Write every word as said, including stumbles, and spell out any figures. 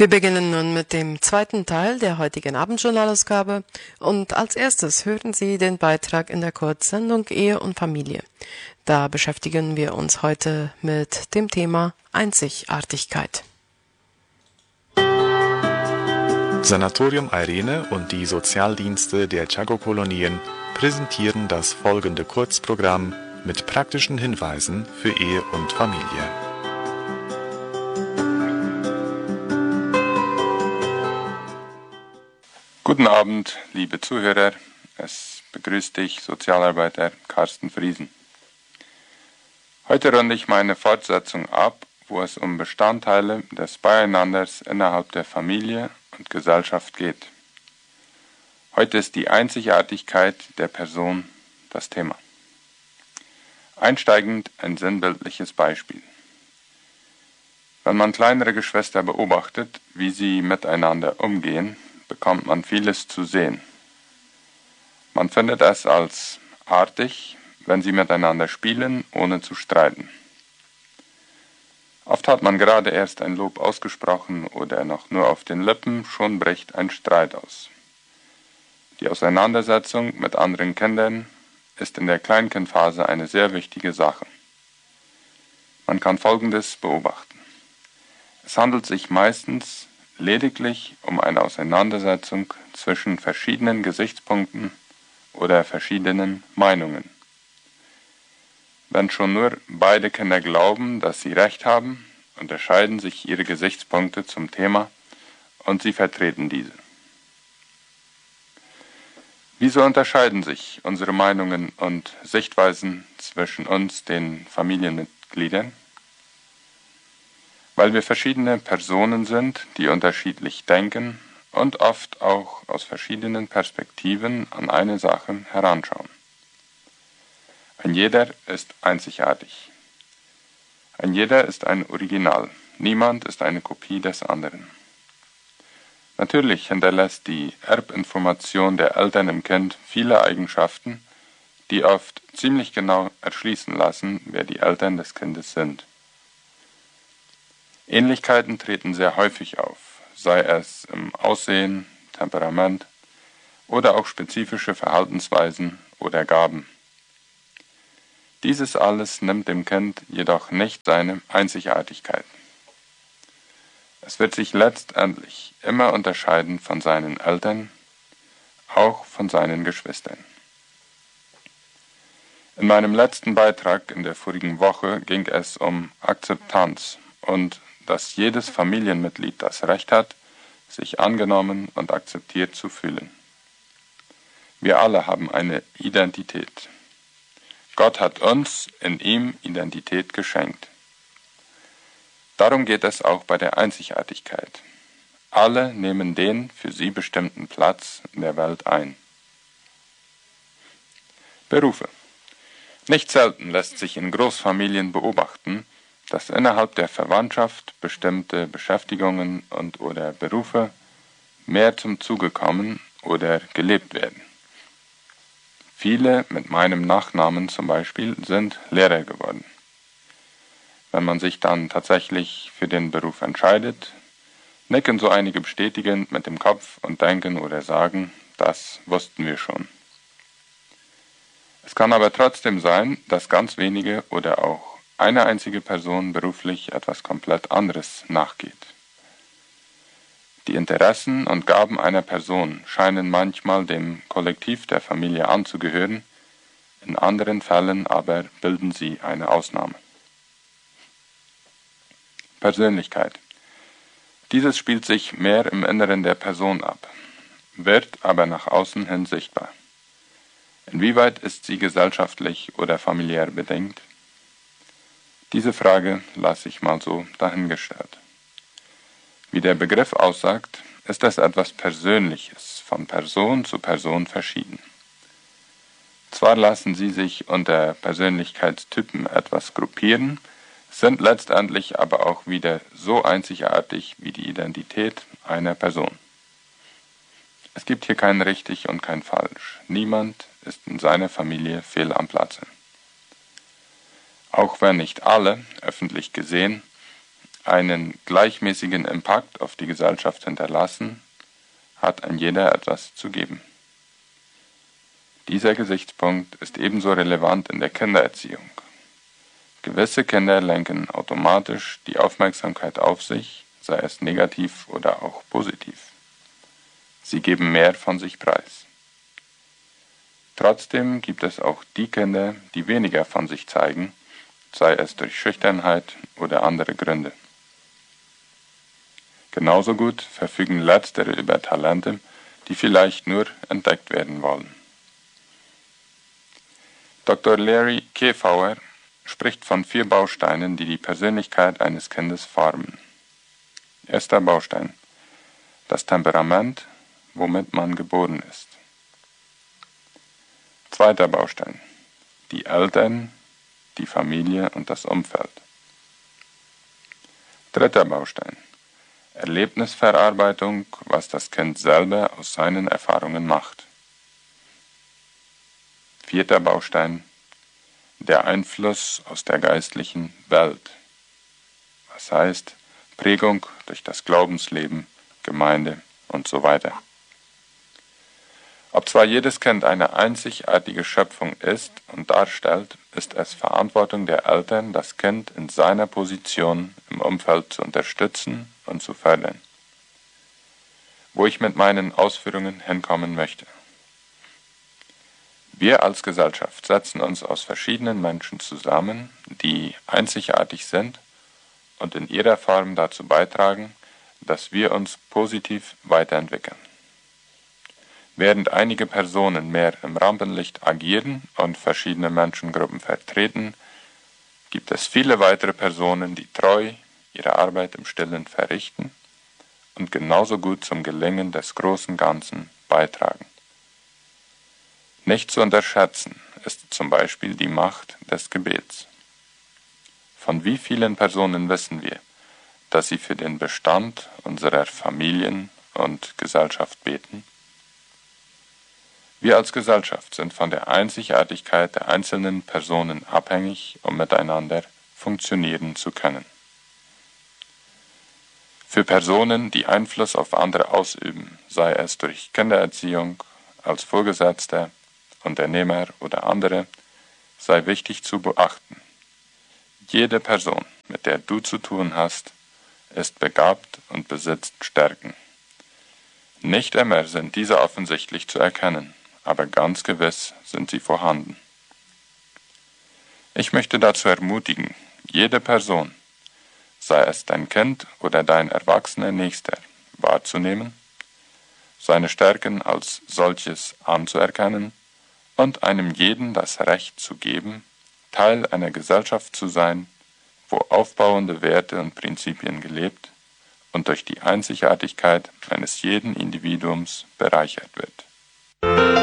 Wir beginnen nun mit dem zweiten Teil der heutigen Abendjournalausgabe und als erstes hören Sie den Beitrag in der Kurzsendung Ehe und Familie. Da beschäftigen wir uns heute mit dem Thema Einzigartigkeit. Sanatorium Irene und die Sozialdienste der Chaco-Kolonien präsentieren das folgende Kurzprogramm mit praktischen Hinweisen für Ehe und Familie. Guten Abend, liebe Zuhörer. Es begrüßt dich Sozialarbeiter Carsten Friesen. Heute runde ich meine Fortsetzung ab, wo es um Bestandteile des Beieinanders innerhalb der Familie und Gesellschaft geht. Heute ist die Einzigartigkeit der Person das Thema. Einsteigend ein sinnbildliches Beispiel. Wenn man kleinere Geschwister beobachtet, wie sie miteinander umgehen, bekommt man vieles zu sehen. Man findet es als artig, wenn sie miteinander spielen, ohne zu streiten. Oft hat man gerade erst ein Lob ausgesprochen oder noch nur auf den Lippen, schon bricht ein Streit aus. Die Auseinandersetzung mit anderen Kindern ist in der Kleinkindphase eine sehr wichtige Sache. Man kann Folgendes beobachten. Es handelt sich meistens lediglich um eine Auseinandersetzung zwischen verschiedenen Gesichtspunkten oder verschiedenen Meinungen. Wenn schon nur beide Kinder glauben, dass sie Recht haben, unterscheiden sich ihre Gesichtspunkte zum Thema und sie vertreten diese. Wieso unterscheiden sich unsere Meinungen und Sichtweisen zwischen uns, den Familienmitgliedern? Weil wir verschiedene Personen sind, die unterschiedlich denken und oft auch aus verschiedenen Perspektiven an eine Sache heranschauen. Ein jeder ist einzigartig. Ein jeder ist ein Original. Niemand ist eine Kopie des anderen. Natürlich hinterlässt die Erbinformation der Eltern im Kind viele Eigenschaften, die oft ziemlich genau erschließen lassen, wer die Eltern des Kindes sind. Ähnlichkeiten treten sehr häufig auf, sei es im Aussehen, Temperament oder auch spezifische Verhaltensweisen oder Gaben. Dieses alles nimmt dem Kind jedoch nicht seine Einzigartigkeit. Es wird sich letztendlich immer unterscheiden von seinen Eltern, auch von seinen Geschwistern. In meinem letzten Beitrag in der vorigen Woche ging es um Akzeptanz und dass jedes Familienmitglied das Recht hat, sich angenommen und akzeptiert zu fühlen. Wir alle haben eine Identität. Gott hat uns in ihm Identität geschenkt. Darum geht es auch bei der Einzigartigkeit. Alle nehmen den für sie bestimmten Platz in der Welt ein. Berufe. Nicht selten lässt sich in Großfamilien beobachten, dass innerhalb der Verwandtschaft bestimmte Beschäftigungen und oder Berufe mehr zum Zuge kommen oder gelebt werden. Viele mit meinem Nachnamen zum Beispiel sind Lehrer geworden. Wenn man sich dann tatsächlich für den Beruf entscheidet, nicken so einige bestätigend mit dem Kopf und denken oder sagen, das wussten wir schon. Es kann aber trotzdem sein, dass ganz wenige oder auch eine einzige Person beruflich etwas komplett anderes nachgeht. Die Interessen und Gaben einer Person scheinen manchmal dem Kollektiv der Familie anzugehören, in anderen Fällen aber bilden sie eine Ausnahme. Persönlichkeit. Dieses spielt sich mehr im Inneren der Person ab, wird aber nach außen hin sichtbar. Inwieweit ist sie gesellschaftlich oder familiär bedingt? Diese Frage lasse ich mal so dahingestellt. Wie der Begriff aussagt, ist es etwas Persönliches, von Person zu Person verschieden. Zwar lassen sie sich unter Persönlichkeitstypen etwas gruppieren, sind letztendlich aber auch wieder so einzigartig wie die Identität einer Person. Es gibt hier kein richtig und kein falsch. Niemand ist in seiner Familie fehl am Platze. Auch wenn nicht alle, öffentlich gesehen, einen gleichmäßigen Impact auf die Gesellschaft hinterlassen, hat ein jeder etwas zu geben. Dieser Gesichtspunkt ist ebenso relevant in der Kindererziehung. Gewisse Kinder lenken automatisch die Aufmerksamkeit auf sich, sei es negativ oder auch positiv. Sie geben mehr von sich preis. Trotzdem gibt es auch die Kinder, die weniger von sich zeigen, sei es durch Schüchternheit oder andere Gründe. Genauso gut verfügen Letztere über Talente, die vielleicht nur entdeckt werden wollen. Doktor Larry Kefauver spricht von vier Bausteinen, die die Persönlichkeit eines Kindes formen. Erster Baustein: das Temperament, womit man geboren ist. Zweiter Baustein: die Eltern, die Familie und das Umfeld. Dritter Baustein: Erlebnisverarbeitung, was das Kind selber aus seinen Erfahrungen macht. Vierter Baustein: der Einfluss aus der geistlichen Welt, was heißt Prägung durch das Glaubensleben, Gemeinde und so weiter. Ob zwar jedes Kind eine einzigartige Schöpfung ist und darstellt, ist es Verantwortung der Eltern, das Kind in seiner Position im Umfeld zu unterstützen und zu fördern. Wo ich mit meinen Ausführungen hinkommen möchte. Wir als Gesellschaft setzen uns aus verschiedenen Menschen zusammen, die einzigartig sind und in ihrer Form dazu beitragen, dass wir uns positiv weiterentwickeln. Während einige Personen mehr im Rampenlicht agieren und verschiedene Menschengruppen vertreten, gibt es viele weitere Personen, die treu ihre Arbeit im Stillen verrichten und genauso gut zum Gelingen des großen Ganzen beitragen. Nicht zu unterschätzen ist zum Beispiel die Macht des Gebets. Von wie vielen Personen wissen wir, dass sie für den Bestand unserer Familien und Gesellschaft beten? Wir als Gesellschaft sind von der Einzigartigkeit der einzelnen Personen abhängig, um miteinander funktionieren zu können. Für Personen, die Einfluss auf andere ausüben, sei es durch Kindererziehung, als Vorgesetzter, Unternehmer oder andere, sei wichtig zu beachten: Jede Person, mit der du zu tun hast, ist begabt und besitzt Stärken. Nicht immer sind diese offensichtlich zu erkennen, aber ganz gewiss sind sie vorhanden. Ich möchte dazu ermutigen, jede Person, sei es dein Kind oder dein erwachsener Nächster, wahrzunehmen, seine Stärken als solches anzuerkennen und einem jeden das Recht zu geben, Teil einer Gesellschaft zu sein, wo aufbauende Werte und Prinzipien gelebt und durch die Einzigartigkeit eines jeden Individuums bereichert wird.